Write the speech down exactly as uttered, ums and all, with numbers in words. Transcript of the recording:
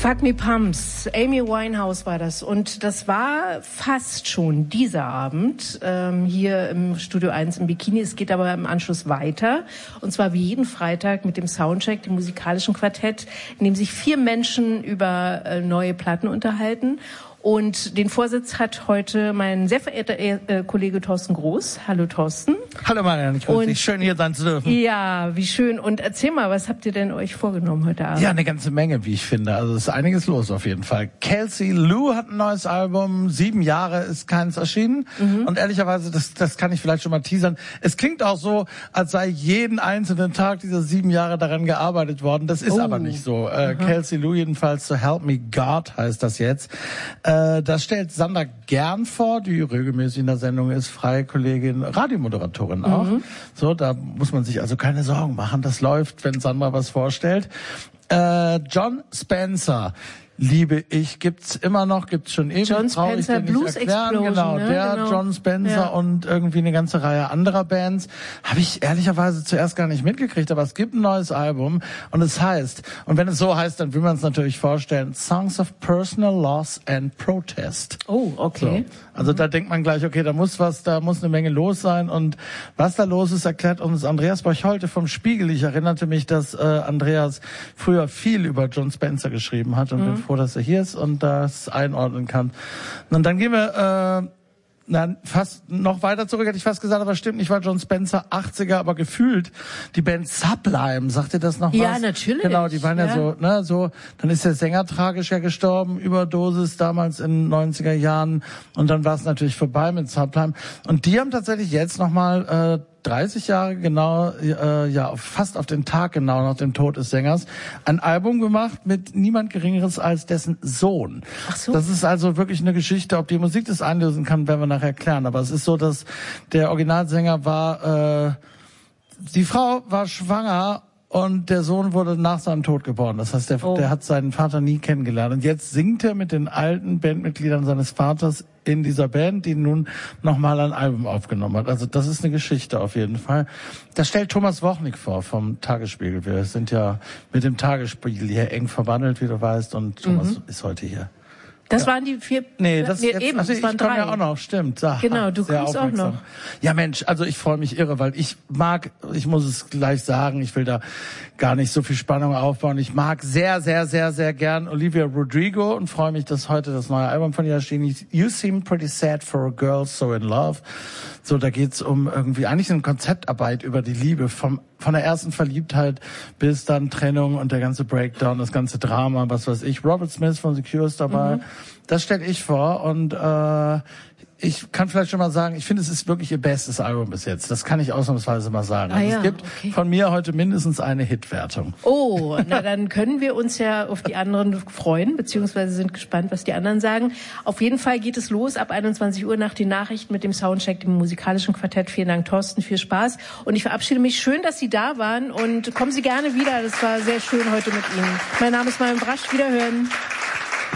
Fuck Me Pumps, Amy Winehouse war das. Und das war fast schon dieser Abend ähm, hier im Studio eins im Bikini. Es geht aber im Anschluss weiter. Und zwar wie jeden Freitag mit dem Soundcheck, dem musikalischen Quartett, in dem sich vier Menschen über äh, neue Platten unterhalten. Und den Vorsitz hat heute mein sehr verehrter äh, Kollege Thorsten Groß. Hallo Thorsten. Hallo Marianne, ich freue mich, schön hier sein zu dürfen. Ja, wie schön. Und erzähl mal, was habt ihr denn euch vorgenommen heute Abend? Ja, eine ganze Menge, wie ich finde. Also es ist einiges los auf jeden Fall. Kelsey Lou hat ein neues Album, sieben Jahre ist keins erschienen. Mhm. Und ehrlicherweise, das, das kann ich vielleicht schon mal teasern, es klingt auch so, als sei jeden einzelnen Tag dieser sieben Jahre daran gearbeitet worden. Das ist oh. aber nicht so. Äh, Kelsey Lou jedenfalls, So Help Me God heißt das jetzt. Äh, Das stellt Sandra Gern vor, die regelmäßig in der Sendung ist, freie Kollegin, Radiomoderatorin auch. Mhm. So, da muss man sich also keine Sorgen machen. Das läuft, wenn Sandra was vorstellt. Äh, Jon Spencer. Liebe ich, gibt's immer noch, gibt's schon ewig. Jon Spencer Blues Explosion, genau, ne? der Genau. Jon Spencer ja. und irgendwie eine ganze Reihe anderer Bands. Habe ich ehrlicherweise zuerst gar nicht mitgekriegt, aber es gibt ein neues Album und es heißt, und wenn es so heißt, dann will man es natürlich vorstellen, Songs of Personal Loss and Protest. Oh, okay. So. Also mhm. da denkt man gleich, okay, da muss was, da muss eine Menge los sein und was da los ist, erklärt uns Andreas Borch-Holte vom Spiegel. Ich erinnerte mich, dass äh, Andreas früher viel über Jon Spencer geschrieben hat und mhm. bin froh, dass er hier ist und das einordnen kann. Und dann gehen wir äh, na, fast noch weiter zurück, hätte ich fast gesagt, aber stimmt nicht, war Jon Spencer achtziger, aber gefühlt die Band Sublime, sagt ihr das noch was? Ja, natürlich. Genau, die waren ja, ja so, ne, so, dann ist der Sänger tragisch ja gestorben, Überdosis damals in den neunziger Jahren und dann war es natürlich vorbei mit Sublime und die haben tatsächlich jetzt nochmal äh, dreißig Jahre genau, äh, ja, fast auf den Tag genau nach dem Tod des Sängers, ein Album gemacht mit niemand Geringeres als dessen Sohn. Ach so. Das ist also wirklich eine Geschichte, ob die Musik das einlösen kann, werden wir nachher erklären. Aber es ist so, dass der Originalsänger war, äh, die Frau war schwanger und der Sohn wurde nach seinem Tod geboren. Das heißt, der, oh. der hat seinen Vater nie kennengelernt. Und jetzt singt er mit den alten Bandmitgliedern seines Vaters in dieser Band, die nun nochmal ein Album aufgenommen hat. Also das ist eine Geschichte auf jeden Fall. Das stellt Thomas Wochnik vor vom Tagesspiegel. Wir sind ja mit dem Tagesspiegel hier eng verbandelt, wie du weißt. Und Thomas mhm. ist heute hier. Das ja. waren die vier. Nee, das nee, jetzt, eben, also das ich waren komme drei. ja auch noch, stimmt. Aha, genau, du kommst auch noch. Ja, Mensch, also ich freue mich irre, weil ich mag, ich muss es gleich sagen, ich will da gar nicht so viel Spannung aufbauen. Ich mag sehr, sehr, sehr, sehr gern Olivia Rodrigo und freue mich, dass heute das neue Album von ihr erschienen ist. You Seem Pretty Sad for a Girl So in Love. So, da geht's um irgendwie eigentlich eine Konzeptarbeit über die Liebe vom von der ersten Verliebtheit bis dann Trennung und der ganze Breakdown, das ganze Drama, was weiß ich. Robert Smith von The Cure ist dabei. Mhm. Das stelle ich vor und äh, ich kann vielleicht schon mal sagen, ich finde, es ist wirklich ihr bestes Album bis jetzt. Das kann ich ausnahmsweise mal sagen. Ah, also ja, es gibt okay. von mir heute mindestens eine Hitwertung. Oh, na dann können wir uns ja auf die anderen freuen, beziehungsweise sind gespannt, was die anderen sagen. Auf jeden Fall geht es los ab einundzwanzig Uhr nach den Nachrichten mit dem Soundcheck, dem musikalischen Quartett. Vielen Dank, Thorsten, viel Spaß. Und ich verabschiede mich. Schön, dass Sie da waren und kommen Sie gerne wieder. Das war sehr schön heute mit Ihnen. Mein Name ist Marion Brasch. Wiederhören.